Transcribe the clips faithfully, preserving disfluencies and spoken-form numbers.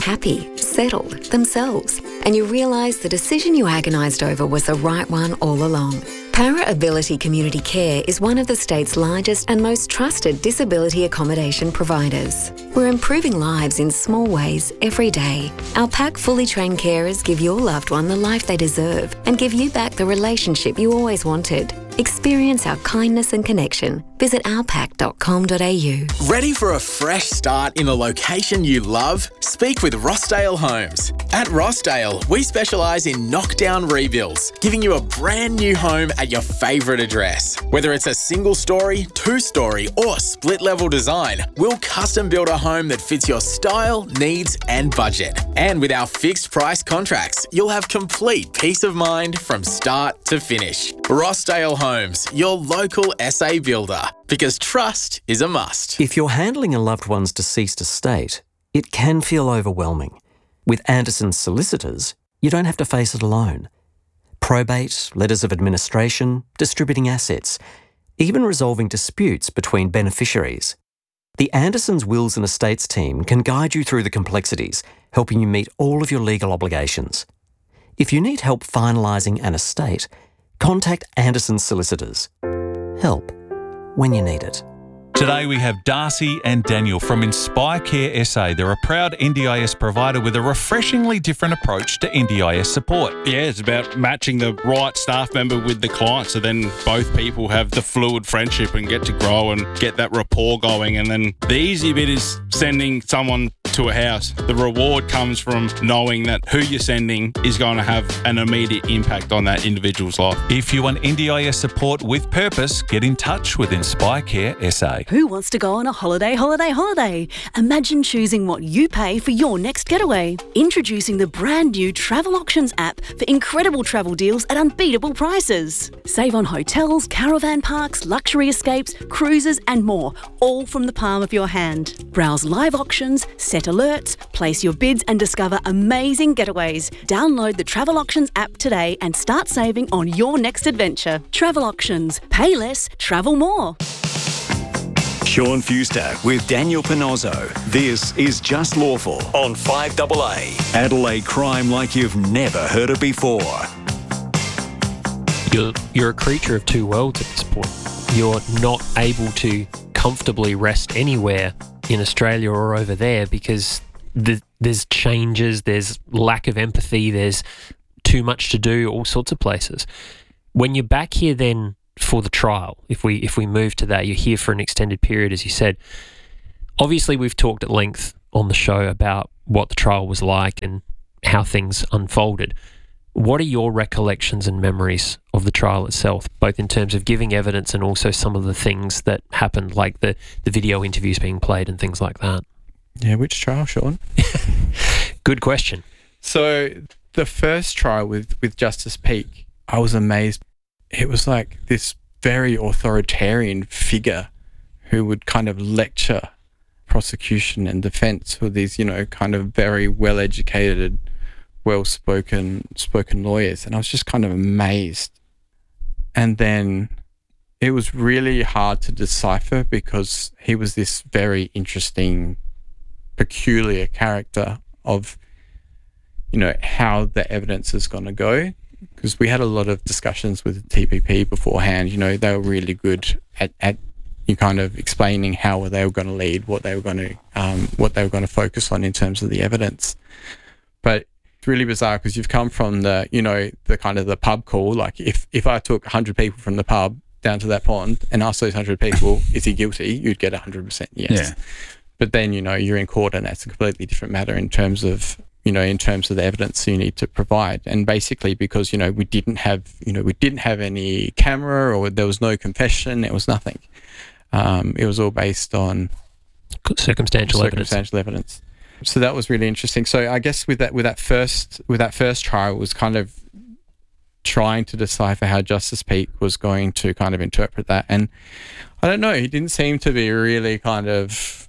happy, settled, themselves, and you realise the decision you agonised over was the right one all along. Para Ability Community Care is one of the state's largest and most trusted disability accommodation providers. We're improving lives in small ways every day. Our P A C fully trained carers give your loved one the life they deserve and give you back the relationship you always wanted. Experience our kindness and connection. Visit our pac dot com dot a u. Ready for a fresh start in a location you love? Speak with Rossdale Homes. At Rossdale, we specialise in knockdown rebuilds, giving you a brand new home at your favourite address. Whether it's a single story, two story or split level design, we'll custom build a home that fits your style, needs and budget. And with our fixed price contracts, you'll have complete peace of mind from start to finish. Rossdale Homes, your local S A builder, because trust is a must. If you're handling a loved one's deceased estate, it can feel overwhelming. With Anderson's solicitors, you don't have to face it alone. Probate, letters of administration, distributing assets, even resolving disputes between beneficiaries. The Andersons Wills and Estates team can guide you through the complexities, helping you meet all of your legal obligations. If you need help finalising an estate, contact Anderson's solicitors. Help when you need it. Today we have Darcy and Daniel from Inspire Care S A. They're a proud N D I S provider with a refreshingly different approach to N D I S support. Yeah, it's about matching the right staff member with the client, so then both people have the fluid friendship and get to grow and get that rapport going. And then the easy bit is sending someone to a house. The reward comes from knowing that who you're sending is going to have an immediate impact on that individual's life. If you want N D I S support with purpose, get in touch with Inspire Care S A. Who wants to go on a holiday, holiday, holiday? Imagine choosing what you pay for your next getaway. Introducing the brand new Travel Auctions app for incredible travel deals at unbeatable prices. Save on hotels, caravan parks, luxury escapes, cruises and more, all from the palm of your hand. Browse live auctions, set alerts, place your bids and discover amazing getaways. Download the Travel Auctions app today and start saving on your next adventure. Travel Auctions. Pay less, travel more. Sean Fewster with Daniel Panozzo. This is Just Lawful on five A A. Adelaide crime like you've never heard it before. You're, you're a creature of two worlds at this point. You're not able to comfortably rest anywhere in Australia or over there because the, there's changes, there's lack of empathy, there's too much to do, all sorts of places. When you're back here then for the trial, if we if we move to that, you're here for an extended period, as you said. Obviously, we've talked at length on the show about what the trial was like and how things unfolded. What are your recollections and memories of the trial itself, both in terms of giving evidence and also some of the things that happened, like the, the video interviews being played and things like that? Yeah, which trial, Sean? Good question. So the first trial with, with Justice Peake, I was amazed. It was like this very authoritarian figure who would kind of lecture prosecution and defense with these, you know, kind of very well-educated, well-spoken spoken lawyers. And I was just kind of amazed. And then it was really hard to decipher because he was this very interesting, peculiar character of, you know, how the evidence is going to go. Because we had a lot of discussions with the T P P beforehand. You know, they were really good at, at you kind of explaining how they were going to lead, what they were going to, um, what they were going to focus on in terms of the evidence. But it's really bizarre because you've come from the, you know, the kind of the pub call. Like if, if I took one hundred people from the pub down to that pond and asked those one hundred people, is he guilty? You'd get one hundred percent yes. Yeah. But then, you know, you're in court and that's a completely different matter in terms of, you know, in terms of the evidence you need to provide. And basically because, you know, we didn't have, you know, we didn't have any camera or there was no confession, there was nothing. Um, it was all based on circumstantial, circumstantial evidence. evidence. So that was really interesting. So I guess with that, with that first, with that first trial was kind of trying to decipher how Justice Peake was going to kind of interpret that. And I don't know, he didn't seem to be really kind of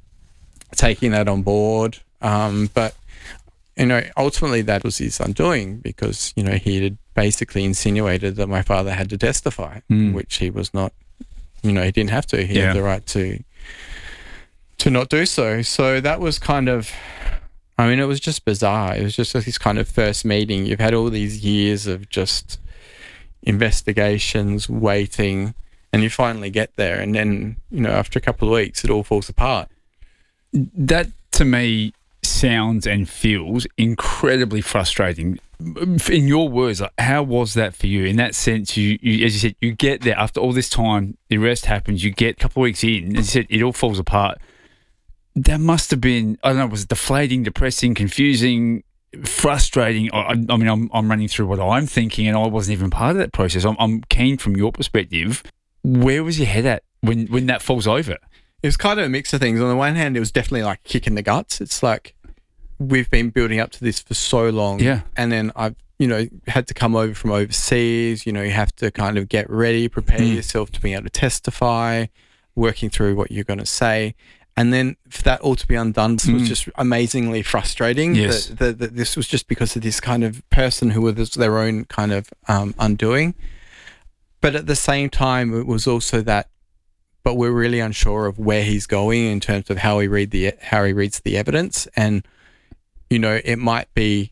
taking that on board. Um, but you know, ultimately that was his undoing because, you know, he had basically insinuated that my father had to testify, mm. which he was not, you know, he didn't have to. He yeah. had the right to to not do so. So that was kind of I mean, it was just bizarre. It was just this kind of first meeting. You've had all these years of just investigations, waiting, and you finally get there. And then, you know, after a couple of weeks, it all falls apart. That, to me, sounds and feels incredibly frustrating. In your words, like, how was that for you? In that sense, you, you, as you said, you get there after all this time, the arrest happens, you get a couple of weeks in, as you said, it all falls apart. That must have been, I don't know, was it deflating, depressing, confusing, frustrating? I, I mean, I'm, I'm running through what I'm thinking, and I wasn't even part of that process. I'm, I'm keen from your perspective. Where was your head at when, when that falls over? It was kind of a mix of things. On the one hand, it was definitely like a kick in the guts. It's like, we've been building up to this for so long. Yeah. And then I've, you know, had to come over from overseas. You know, you have to kind of get ready, prepare mm. yourself to be able to testify, working through what you're going to say. And then for that all to be undone mm. was just amazingly frustrating. Yes. That, that, that this was just because of this kind of person who was their own kind of um, undoing. But at the same time, it was also that, but we're really unsure of where he's going in terms of how he read the how he reads the evidence. And, you know, it might be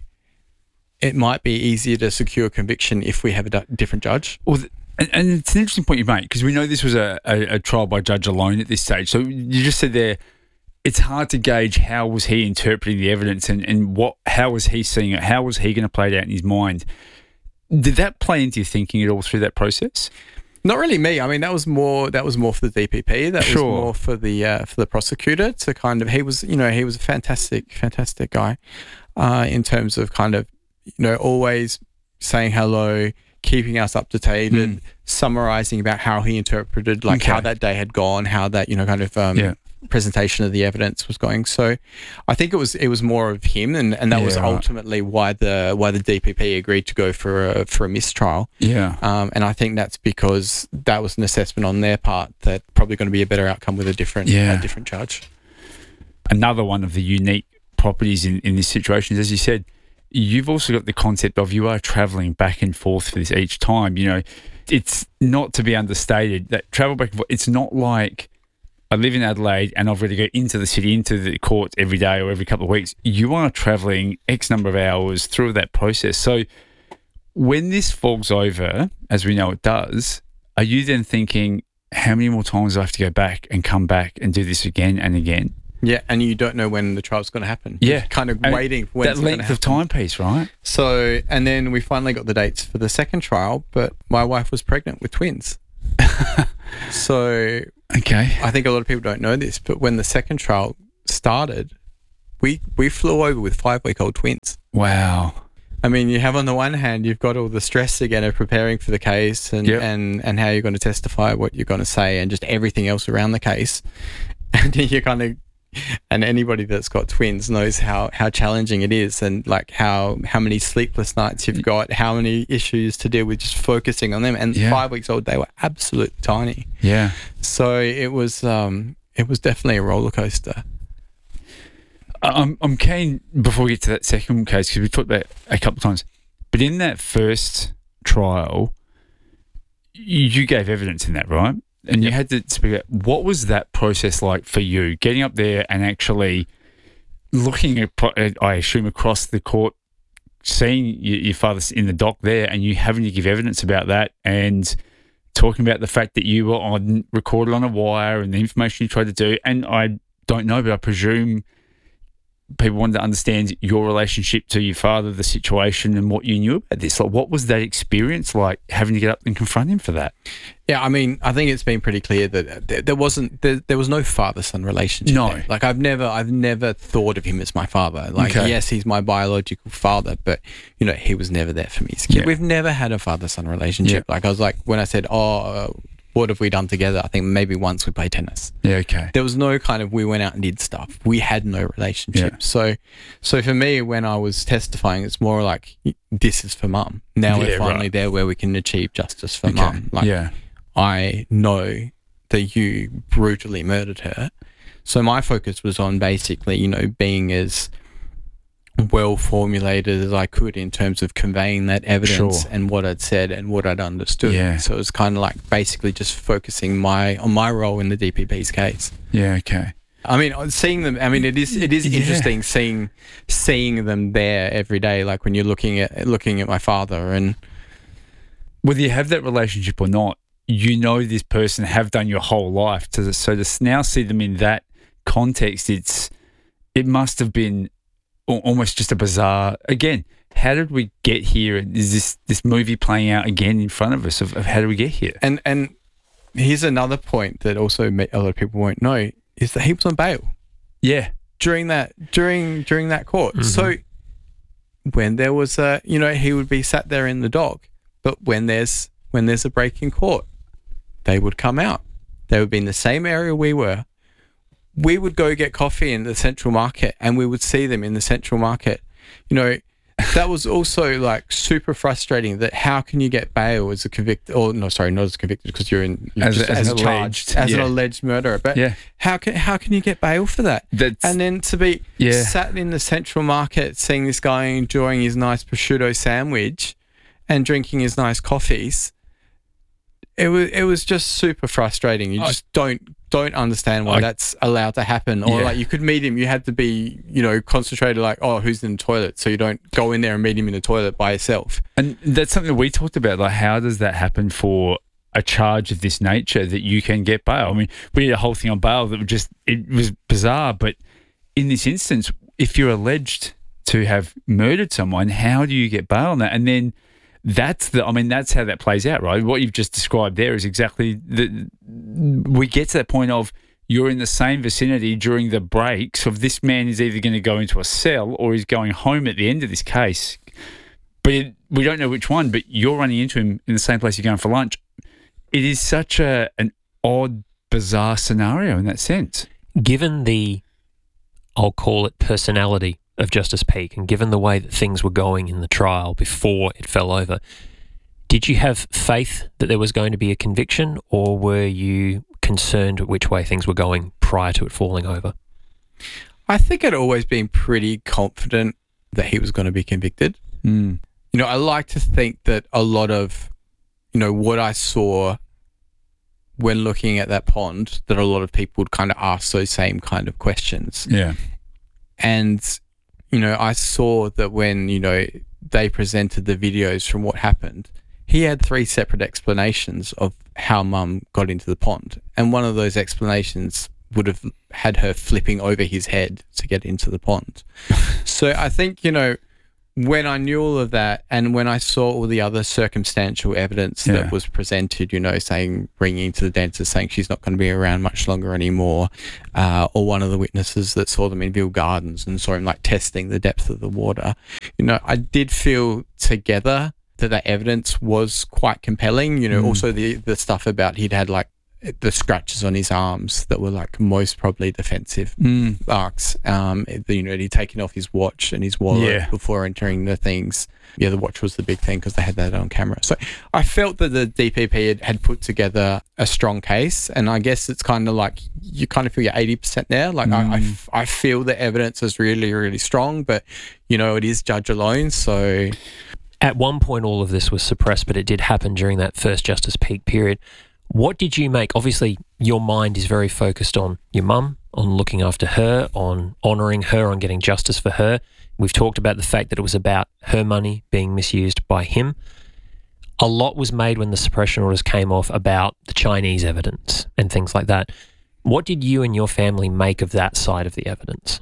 it might be easier to secure conviction if we have a d- different judge. Well, th- And, and it's an interesting point you make, because we know this was a, a, a trial by judge alone at this stage. So you just said there, it's hard to gauge how was he interpreting the evidence and, and what how was he seeing it? How was he going to play it out in his mind? Did that play into your thinking at all through that process? Not really me. I mean, that was more that was more for the D P P. That Sure. was more for the uh, for the prosecutor to kind of. He was, you know, he was a fantastic, fantastic guy uh, in terms of kind of, you know, always saying hello, keeping us up to date, mm. and summarising about how he interpreted, like okay. how that day had gone, how that, you know, kind of um, yeah. presentation of the evidence was going. So I think it was it was more of him, and, and that Yeah, was right. ultimately why the why the D P P agreed to go for a for a mistrial. Yeah. Um, and I think that's because that was an assessment on their part that probably going to be a better outcome with a different Yeah. a different judge. Another one of the unique properties in, in this situation is, as you said, you've also got the concept of you are travelling back and forth for this each time. You know, it's not to be understated that travel back and forth, it's not like I live in Adelaide and I've got to go into the city, into the court every day or every couple of weeks. You are travelling X number of hours through that process. So when this falls over, as we know it does, are you then thinking, how many more times do I have to go back and come back and do this again and again? Yeah, and you don't know when the trial's going to happen. Yeah. You're kind of And waiting for when that it's going to length of happen. timepiece, right? So, and then we finally got the dates for the second trial, but my wife was pregnant with twins. So Okay. I think a lot of people don't know this, but when the second trial started, we we flew over with five-week-old twins. Wow. I mean, you have on the one hand, you've got all the stress again of preparing for the case and, Yep. and, and how you're going to testify, what you're going to say, and just everything else around the case. And you kind of, and anybody that's got twins knows how, how challenging it is, and like how, how many sleepless nights you've got, how many issues to deal with just focusing on them. And Yeah. five weeks old, they were absolutely tiny. Yeah. So it was, um, it was definitely a roller coaster. I'm I'm keen before we get to that second case, because we talked about it a couple of times. But in that first trial, you gave evidence in that, right? And you had to speak about, what was that process like for you, getting up there and actually looking at, I assume, across the court, seeing your, your father in the dock there, and you having to give evidence about that, and talking about the fact that you were on recorded on a wire and the information you tried to do. And I don't know, but I presume people wanted to understand your relationship to your father, the situation, and what you knew about this. Like, what was that experience like, having to get up and confront him for that? Yeah, I mean, I think it's been pretty clear that there, there wasn't, there, there was no father-son relationship. No. there. Like I've never, I've never thought of him as my father. Like, Okay. yes, he's my biological father, but you know, he was never there for me as a kid. Yeah. We've never had a father-son relationship. Like I was like, when I said, oh, uh, what have we done together? I think maybe once we played tennis. Yeah, okay. There was no kind of, we went out and did stuff. We had no relationship. Yeah. So, so for me, when I was testifying, it's more like, this is for mum. Now Yeah, we're finally right. there where we can achieve justice for Okay. mum. Like, yeah. I know that you brutally murdered her. So my focus was on basically, you know, being as well formulated as I could in terms of conveying that evidence Sure. and what I'd said and what I'd understood. Yeah. So it was kind of like basically just focusing my on my role in the D P P's case. Yeah, okay. I mean, seeing them. I mean, it is it is Yeah. interesting seeing seeing them there every day. Like when you're looking at looking at my father, and Whether you have that relationship or not, you know this person have done your whole life. To, so to now see them in that context, it's it must have been al- almost just a bizarre. Again, how did we get here? And is this this movie playing out again in front of us? Of, of how did we get here? and and here's another point that also ma- a lot of people won't know is that he was on bail Yeah, during that during during that court. So when there was a, you know, he would be sat there in the dock, but when there's when there's a break in court, they would come out. They would be in the same area we were. We would go get coffee in the Central Market, and we would see them in the Central Market. You know, that was also like super frustrating. That how can you get bail as a convicted, or no, sorry, not as a convicted, because you're in you're As- just, as as, an charged alleged, as an yeah. alleged murderer. But Yeah. how can how can you get bail for that? That's- and then to be Yeah. sat in the Central Market, seeing this guy enjoying his nice prosciutto sandwich and drinking his nice coffees. It was it was just super frustrating. You I- just don't don't understand why I- that's allowed to happen. Or Yeah. like you could meet him, you had to be, you know, concentrated like, oh, who's in the toilet? So you don't go in there and meet him in the toilet by yourself. and that's something that we talked about. Like, how does that happen for a charge of this nature that you can get bail? I mean, we did a whole thing on bail that was just it was bizarre. But in this instance, if you're alleged to have murdered someone, how do you get bail on that? And then that's the, I mean, that's how that plays out, right? What you've just described there is exactly the, we get to that point of you're in the same vicinity during the breaks of this man is either going to go into a cell or he's going home at the end of this case. But it, we don't know which one, but you're running into him in the same place you're going for lunch. It is such a an odd, bizarre scenario in that sense. Given the, I'll call it personality of Justice Peake, and given the way that things were going in the trial before it fell over, did you have faith that there was going to be a conviction, or were you concerned which way things were going prior to it falling over? I think I'd always been pretty confident that he was going to be convicted. Mm. You know, I like to think that a lot of, you know, what I saw when looking at that pond, that a lot of people would kind of ask those same kind of questions. Yeah. And, you know, I saw that when, you know, they presented the videos from what happened, he had three separate explanations of how mum got into the pond. And one of those explanations would have had her flipping over his head to get into the pond. So I think, you know, when I knew all of that, and when I saw all the other circumstantial evidence Yeah. that was presented, you know, saying, bringing to the dentist, saying she's not going to be around much longer anymore, uh, or one of the witnesses that saw them in Ville Gardens and saw him like testing the depth of the water, you know, I did feel together that that evidence was quite compelling. You know, Mm. also the the stuff about he'd had like the scratches on his arms that were like most probably defensive Mm. marks. Um, you know, he'd taken off his watch and his wallet Yeah. before entering the things. Yeah, the watch was the big thing because they had that on camera. So I felt that the D P P had, had put together a strong case, and I guess it's kind of like you kind of feel you're eighty percent there. Like I, I f- I feel the evidence is really, really strong, but you know, it is judge alone. So At one point, all of this was suppressed, but it did happen during that first Justice Peake period. What did you make? Obviously, your mind is very focused on your mum, on looking after her, on honouring her, on getting justice for her. We've talked about the fact that it was about her money being misused by him. A lot was made when the suppression orders came off about the Chinese evidence and things like that. What did you and your family make of that side of the evidence?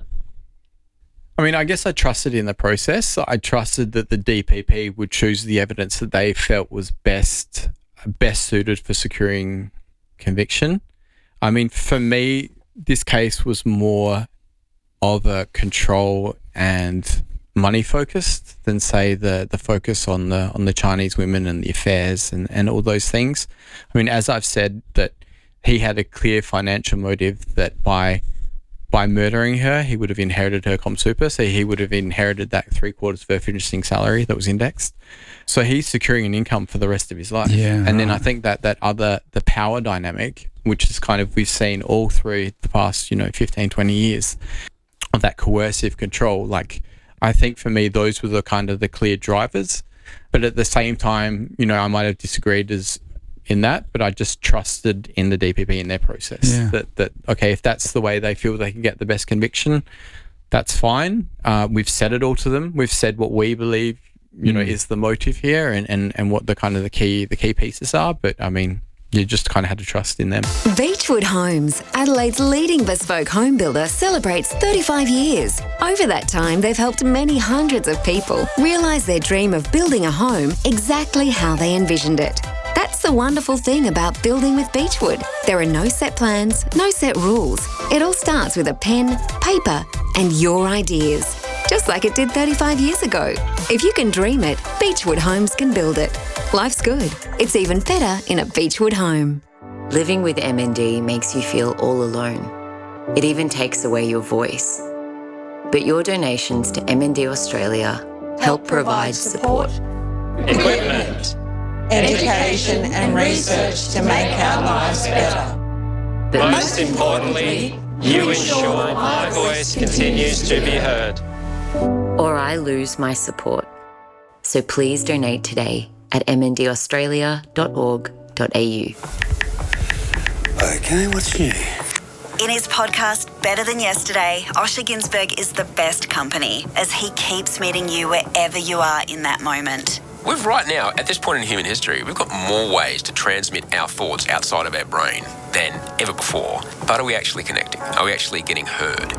I mean, I guess I trusted in the process. I trusted that the D P P would choose the evidence that they felt was best best suited for securing conviction. I mean, for me, this case was more of a control and money focused than say the the focus on the on the Chinese women and the affairs and, and all those things. I mean, as I've said, that he had a clear financial motive that by by murdering her, he would have inherited her ComSuper, so he would have inherited that three quarters of her finishing salary that was indexed. So he's securing an income for the rest of his life. Yeah, and then I right. think that that other, the power dynamic, which is kind of, we've seen all through the past, you know, fifteen, twenty years of that coercive control. Like, I think for me, those were the kind of the clear drivers. But at the same time, you know, I might have disagreed as in that, but I just trusted in the D P P in their process. Yeah. That that okay, if that's the way they feel they can get the best conviction, that's fine. Uh, we've said it all to them. We've said what we believe, you know, is the motive here, and, and, and what the kind of the key the key pieces are. But I mean, you just kind of had to trust in them. Beechwood Homes, Adelaide's leading bespoke home builder, celebrates thirty-five years. Over that time, they've helped many hundreds of people realise their dream of building a home exactly how they envisioned it. That's the wonderful thing about building with Beechwood. There are no set plans, no set rules. It all starts with a pen, paper, and your ideas. Just like it did thirty-five years ago. If you can dream it, Beechwood Homes can build it. Life's good. It's even better in a Beechwood home. Living with M N D makes you feel all alone. It even takes away your voice. But your donations to M N D Australia help, help provide support, equipment, education and research to make our lives better. But most importantly, you ensure my voice continues to be heard. Or I lose my support. So please donate today at m n d australia dot org dot a u. Okay, what's new? In his podcast, Better Than Yesterday, Osher Günsberg is the best company as he keeps meeting you wherever you are in that moment. We've right now, at this point in human history, we've got more ways to transmit our thoughts outside of our brain than ever before. But are we actually connecting? Are we actually getting heard?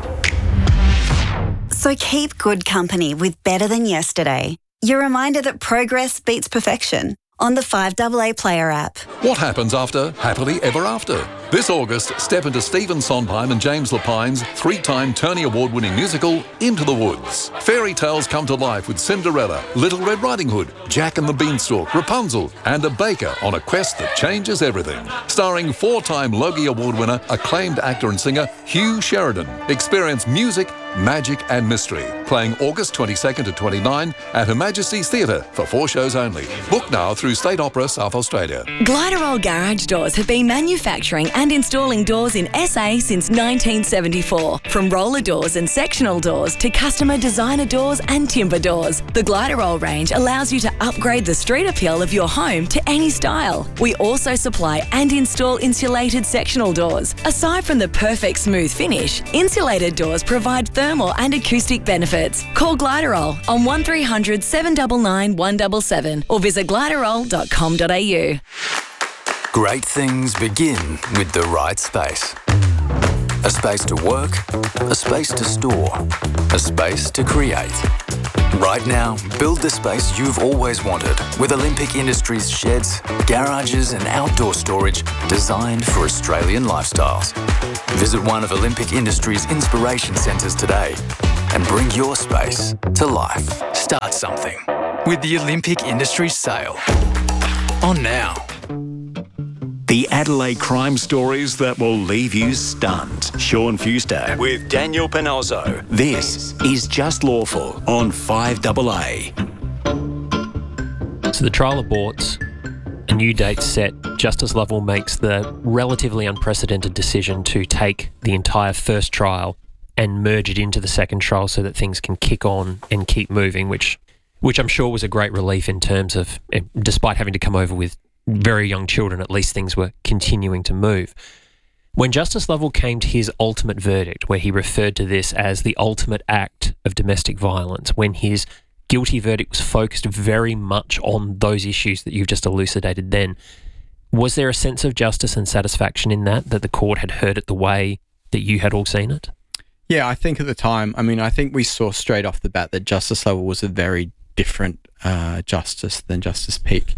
So keep good company with Better Than Yesterday. Your reminder that progress beats perfection on the five A A Player app. What happens after Happily Ever After? This August, step into Stephen Sondheim and James Lapine's three-time Tony Award-winning musical, Into the Woods. Fairy tales come to life with Cinderella, Little Red Riding Hood, Jack and the Beanstalk, Rapunzel, and a baker on a quest that changes everything. Starring four-time Logie Award winner, acclaimed actor and singer Hugh Sheridan. Experience music, magic and mystery. Playing August twenty-second to twenty-ninth at Her Majesty's Theatre for four shows only. Book now through State Opera South Australia. Gliderol Garage Doors have been manufacturing and installing doors in S A since nineteen seventy-four. From roller doors and sectional doors to customer designer doors and timber doors, the Gliderol range allows you to upgrade the street appeal of your home to any style. We also supply and install insulated sectional doors. Aside from the perfect smooth finish, insulated doors provide thermal and acoustic benefits. Call Gliderol on one three hundred, seven nine nine, one seven seven or visit gliderol dot com dot a u. Great things begin with the right space. A space to work, a space to store, a space to create. Right now, build the space you've always wanted with Olympic Industries sheds, garages and outdoor storage designed for Australian lifestyles. Visit one of Olympic Industries' inspiration centres today and bring your space to life. Start something with the Olympic Industries sale. On now. The Adelaide crime stories that will leave you stunned. Sean Fewster with Daniel Panozzo. This is Just Lawful on five A A. So the trial aborts, a new date set. Justice Lovell makes the relatively unprecedented decision to take the entire first trial and merge it into the second trial so that things can kick on and keep moving, which, which I'm sure was a great relief in terms of, despite having to come over with very young children, at least things were continuing to move. When Justice Lovell came to his ultimate verdict, where he referred to this as the ultimate act of domestic violence, when his guilty verdict was focused very much on those issues that you've just elucidated then, was there a sense of justice and satisfaction in that, that the court had heard it the way that you had all seen it? Yeah, I think at the time, I mean, I think we saw straight off the bat that Justice Lovell was a very different uh, justice than Justice Peake.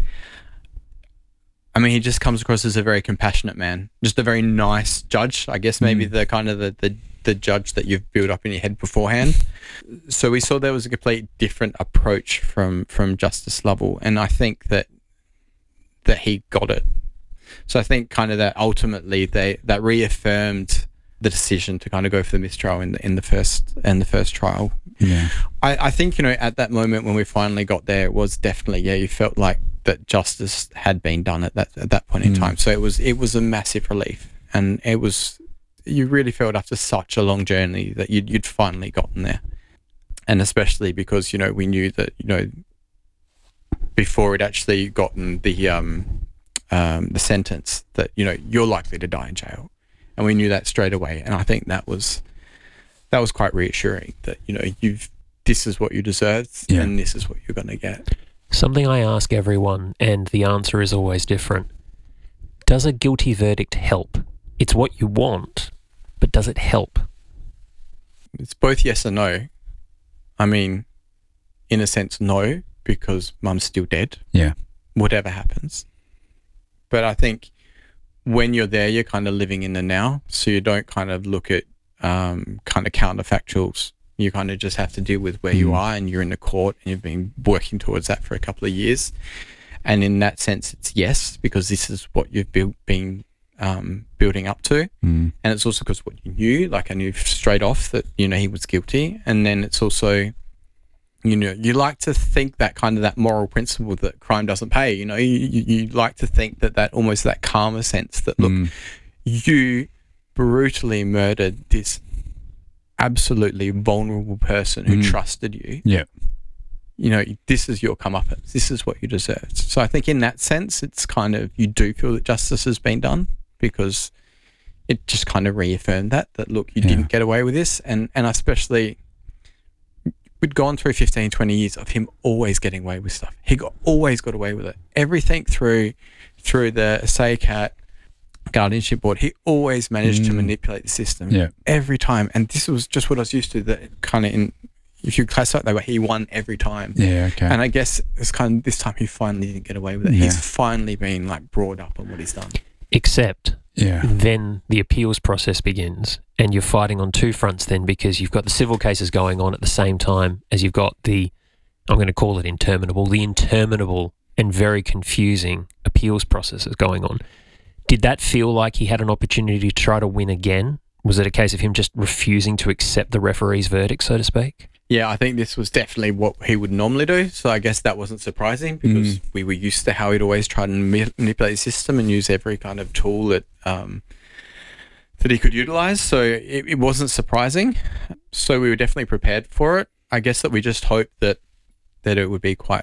I mean, he just comes across as a very compassionate man, just a very nice judge, I guess, maybe mm. the kind of the, the, the judge that you've built up in your head beforehand. So we saw there was a complete different approach from, from Justice Lovell, and I think that that he got it. So I think kind of that ultimately they that reaffirmed the decision to kind of go for the mistrial in the in the first in the first trial. Yeah, I, I think, you know, at that moment when we finally got there, it was definitely, yeah, you felt like that justice had been done at that at that point in mm. time. So it was it was a massive relief, and it was you really felt after such a long journey that you'd you'd finally gotten there, and especially because, you know, we knew that, you know, before it actually gotten the um um, the sentence that, you know, you're likely to die in jail. And we knew that straight away. And I think that was that was quite reassuring that, you know, you've this is what you deserve Yeah. and this is what you're going to get. Something I ask everyone, and the answer is always different. Does a guilty verdict help? It's what you want, but does it help? It's both yes and no. I mean, in a sense, no, because mum's still dead. Yeah. Whatever happens. But I think when you're there, you're kind of living in the now. So you don't kind of look at um, kind of counterfactuals. You kind of just have to deal with where you are, and you're in the court and you've been working towards that for a couple of years. And in that sense, it's yes, because this is what you've built, been um, building up to. Mm. And it's also because what you knew, like I knew straight off that, you know, he was guilty. And then it's also, you know, you like to think that kind of that moral principle that crime doesn't pay, you know, you, you, you like to think that that almost that karma sense that, look, Mm. you brutally murdered this absolutely vulnerable person who Mm. trusted you. Yeah. You know, this is your comeuppance. This is what you deserve. So I think in that sense, it's kind of, you do feel that justice has been done, because it just kind of reaffirmed that, that look, you Yeah. didn't get away with this. And, and especially, we'd gone through fifteen, twenty years of him always getting away with stuff. He got, always got away with it. Everything through, through the S A C A T guardianship board, he always managed to Mm. manipulate the system Yeah. every time. And this was just what I was used to, that kind of in, if you classify it that way, he won every time. Yeah, okay. And I guess it's kind of this time he finally didn't get away with it. Yeah. He's finally been like brought up on what he's done. Except yeah. then the appeals process begins, and you're fighting on two fronts then, because you've got the civil cases going on at the same time as you've got the, I'm going to call it interminable, the interminable and very confusing appeals processes going on. Did that feel like he had an opportunity to try to win again? Was it a case of him just refusing to accept the referee's verdict, so to speak? Yeah, I think this was definitely what he would normally do. So I guess that wasn't surprising, because Mm. we were used to how he'd always try to ma- manipulate the system and use every kind of tool that um, that he could utilize. So it, it wasn't surprising. So we were definitely prepared for it. I guess that we just hoped that that it would be quite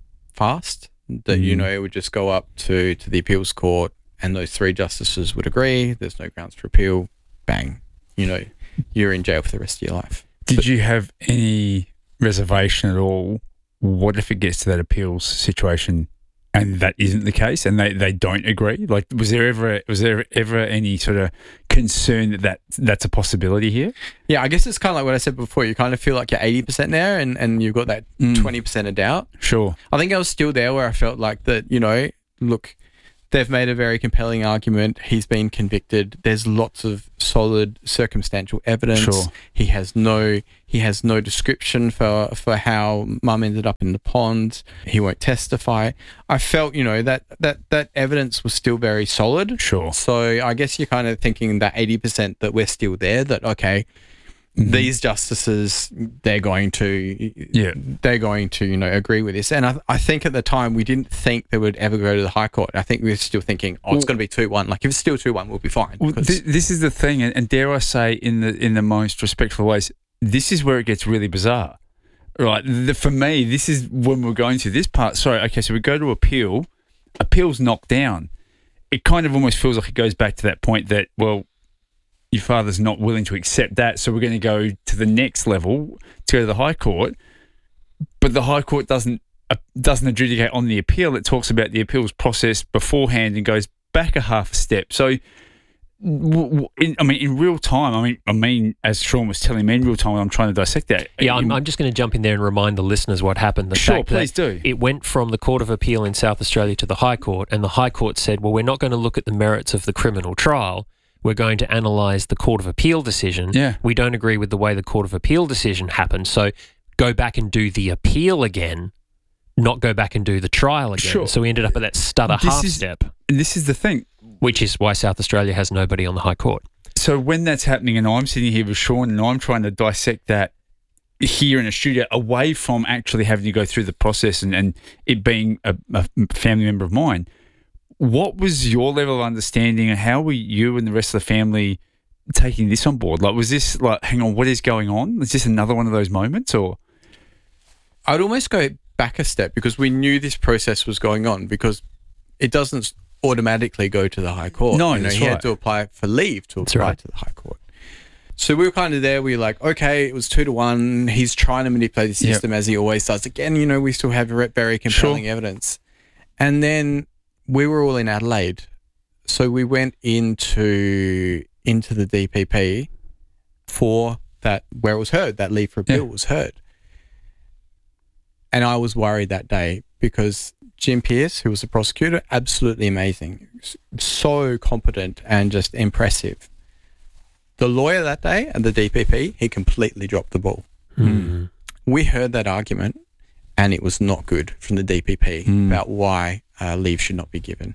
fast, that, you Mm. know, it would just go up to, to the appeals court and those three justices would agree, there's no grounds for appeal, bang, you know, you're in jail for the rest of your life. Did you have any reservation at all? What if it gets to that appeals situation and that isn't the case, and they, they don't agree? Like, was there ever was there ever any sort of concern that, that that's a possibility here? Yeah, I guess it's kind of like what I said before. You kind of feel like you're eighty percent there, and, and you've got that Mm. twenty percent of doubt. Sure. I think I was still there where I felt like that, you know, look, they've made a very compelling argument. He's been convicted. There's lots of solid circumstantial evidence. Sure. He has no he has no description for, for how mum ended up in the pond. He won't testify. I felt, you know, that that that evidence was still very solid. Sure. So I guess you're kind of thinking that eighty percent that we're still there, that okay, Mm-hmm. these justices, they're going to, Yeah. they're going to, you know, agree with this. And I, I think at the time we didn't think they would ever go to the High Court. I think we were still thinking, oh, it's going to be two one. Like if it's still two one, we'll be fine. Well, because- th- this is the thing, and, and dare I say, in the in the most respectful ways, this is where it gets really bizarre, right? The, for me, this is when we're going to this part. Sorry, okay, so we go to appeal. Appeal's knocked down. It kind of almost feels like it goes back to that point that, well, your father's not willing to accept that, so we're going to go to the next level to go to the High Court. But the High Court doesn't uh, doesn't adjudicate on the appeal. It talks about the appeals process beforehand and goes back a half a step. So, w- w- in, I mean, in real time, I mean, I mean, as Sean was telling me, in real time, I'm trying to dissect that. Yeah, I'm, I'm just going to jump in there and remind the listeners what happened. The Sure, fact please that do. It went from the Court of Appeal in South Australia to the High Court, and the High Court said, well, we're not going to look at the merits of the criminal trial. We're going to analyse the Court of Appeal decision. Yeah. We don't agree with the way the Court of Appeal decision happened, so go back and do the appeal again, not go back and do the trial again. Sure. So we ended up at that stutter This half is- step. And this is the thing. Which is why South Australia has nobody on the High Court. So when that's happening and I'm sitting here with Sean and I'm trying to dissect that here in a studio away from actually having to go through the process and, and it being a, a family member of mine, what was your level of understanding and how were you and the rest of the family taking this on board? Like, was this like, hang on, what is going on? Is this another one of those moments or? I would almost go back a step because we knew this process was going on because it doesn't automatically go to the High Court. No, you know, that's he right. had to apply for leave to apply right. to the High Court. So we were kind of there. We were like, okay, it was two to one. He's trying to manipulate the system Yep. as he always does. Again, you know, we still have re- very compelling Sure. evidence. And then we were all in Adelaide. So we went into into the D P P for that, where it was heard, that leave for appeal Yeah. was heard. And I was worried that day because Jim Pearce, who was the prosecutor, absolutely amazing, so competent and just impressive. The lawyer that day at the D P P, he completely dropped the ball. Mm. We heard that argument and it was not good from the D P P Mm. about why uh, leave should not be given.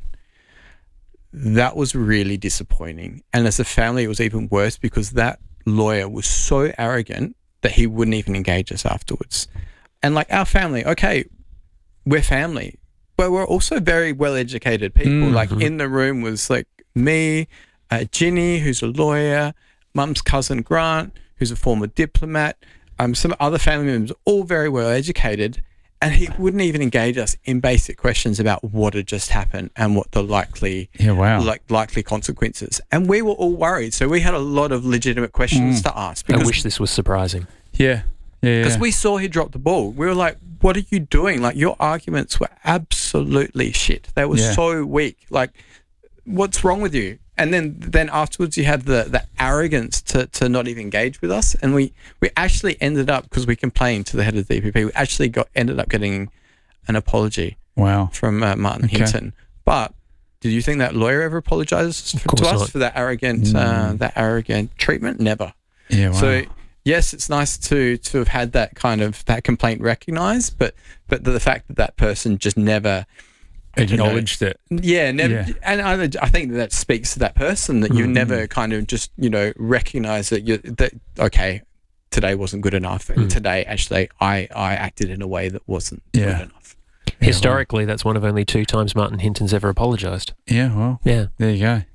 That was really disappointing. And as a family, it was even worse because that lawyer was so arrogant that he wouldn't even engage us afterwards. And like our family, okay, we're family, but we're also very well-educated people. Mm-hmm. Like in the room was like me, uh, Ginny, who's a lawyer, Mum's cousin Grant, who's a former diplomat, um, some other family members, all very well-educated. And he wouldn't even engage us in basic questions about what had just happened and what the likely, Yeah, wow. like likely consequences. And we were all worried, so we had a lot of legitimate questions Mm. to ask. I wish this was surprising. Yeah. Yeah. Because yeah. we saw he dropped the ball. We were like, what are you doing? Like, your arguments were absolutely shit. They were Yeah. so weak. Like, what's wrong with you? And then, then afterwards, you had the, the arrogance to, to not even engage with us. And we, we actually ended up, because we complained to the head of the D P P, we actually got ended up getting an apology Wow. from uh, Martin Okay. Hinton. But did you think that lawyer ever apologized for, to course us not. for that arrogant, uh, Mm. that arrogant treatment? Never. Yeah. Wow. So yes, it's nice to to have had that kind of that complaint recognised, but but the, the fact that that person just never acknowledged you know, it. Yeah, never. Yeah. And I, I think that speaks to that person that you Mhm. never kind of just you know recognise that you that okay, today wasn't good enough, and Mm. today actually I I acted in a way that wasn't Yeah. good enough. Historically, that's one of only two times Martin Hinton's ever apologised. Yeah. Well. Yeah. There you go.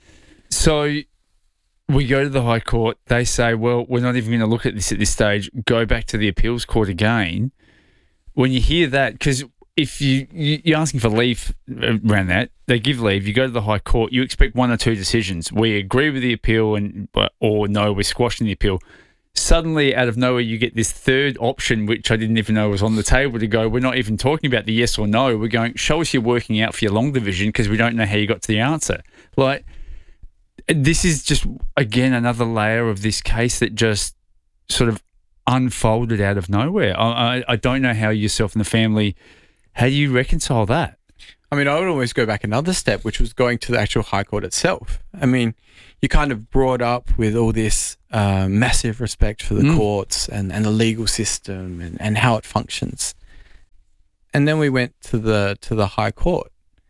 So we go to the High Court. They say, well, we're not even going to look at this at this stage. Go back to the appeals court again. When you hear that, because if you, you, you're asking for leave around that, they give leave, you go to the High Court, you expect one or two decisions. We agree with the appeal and or no, we're squashing the appeal. Suddenly, out of nowhere, you get this third option, which I didn't even know was on the table, to go, we're not even talking about the yes or no. We're going, show us you're working out for your long division because we don't know how you got to the answer. Like, this is just, again, another layer of this case that just sort of unfolded out of nowhere. I, I, I don't know how yourself and the family, how do you reconcile that? I mean, I would always go back another step, which was going to the actual High Court itself. I mean, you kind of brought up with all this uh, massive respect for the Mm. courts and, and the legal system and, and how it functions. And then we went to the to the High Court.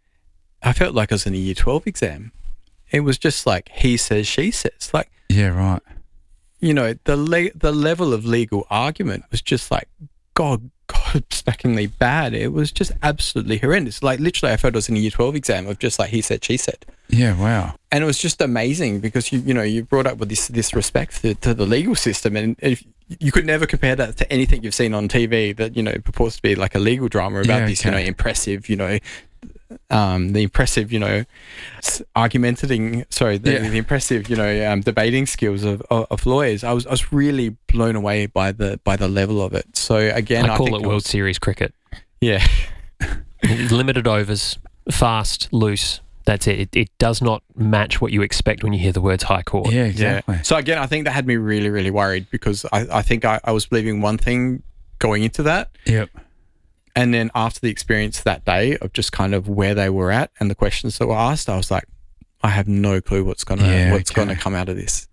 I felt like I was in a year twelve exam. It was just like he says, she says. Like, Yeah, right. you know, the le- the level of legal argument was just like, God, God-spackingly bad. It was just absolutely horrendous. Like, literally, I felt I was in a year twelve exam of just like he said, she said. Yeah, wow. And it was just amazing because, you you know, you brought up with this this respect to, to the legal system, and if you could never compare that to anything you've seen on T V that, you know, purports to be like a legal drama about Yeah, this, you know, okay. impressive, you know, um, the impressive, you know, s- argumentating, sorry, the, Yeah. the impressive, you know, um, debating skills of, of, of lawyers. I was I was really blown away by the by the level of it. So again, I, I call think it I World was- Series cricket. Yeah. Limited overs, fast, loose. That's it. it. It does not match what you expect when you hear the words High Court. Yeah, exactly. Yeah. So again, I think that had me really, really worried because I, I think I, I was believing one thing going into that. Yep. And then after the experience that day of just kind of where they were at and the questions that were asked, I was like, I have no clue what's gonna Yeah, what's okay. gonna come out of this.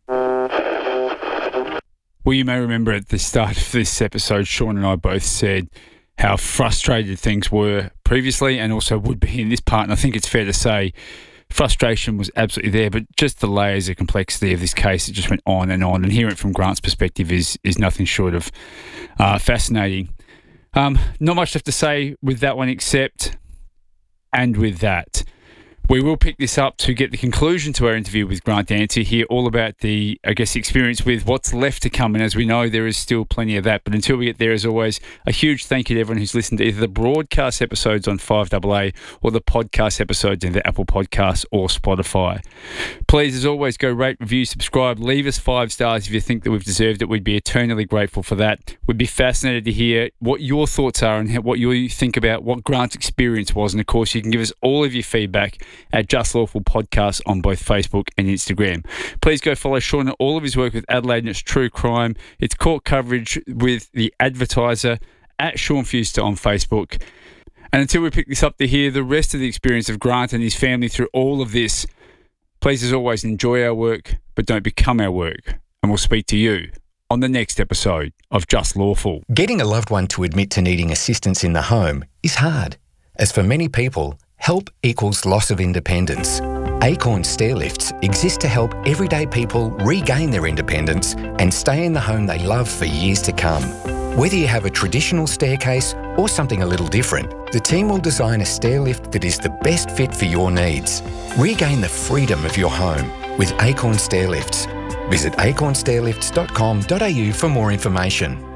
Well, you may remember at the start of this episode, Sean and I both said how frustrated things were previously and also would be in this part. And I think it's fair to say frustration was absolutely there, but just the layers of complexity of this case, it just went on and on. And hearing it from Grant's perspective is is nothing short of uh, fascinating. Um, not much left to say with that one except, and with that, We will pick this up to get the conclusion to our interview with Grant Dan to hear all about the, I guess, experience with what's left to come. And as we know, there is still plenty of that. But until we get there, as always, a huge thank you to everyone who's listened to either the broadcast episodes on five A A or the podcast episodes in the Apple Podcasts or Spotify. Please, as always, go rate, review, subscribe, leave us five stars if you think that we've deserved it. We'd be eternally grateful for that. We'd be fascinated to hear what your thoughts are and what you think about what Grant's experience was. And of course, you can give us all of your feedback at Just Lawful Podcast on both Facebook and Instagram. Please go follow Sean and all of his work with Adelaide and its true crime, its court coverage with The Advertiser, at Sean Fuster on Facebook. And until we pick this up to hear the rest of the experience of Grant and his family through all of this, please, as always, enjoy our work, but don't become our work. And we'll speak to you on the next episode of Just Lawful. Getting a loved one to admit to needing assistance in the home is hard, as for many people, help equals loss of independence. Acorn Stairlifts exist to help everyday people regain their independence and stay in the home they love for years to come. Whether you have a traditional staircase or something a little different, the team will design a stairlift that is the best fit for your needs. Regain the freedom of your home with Acorn Stairlifts. Visit acorn stairlifts dot com dot a u for more information.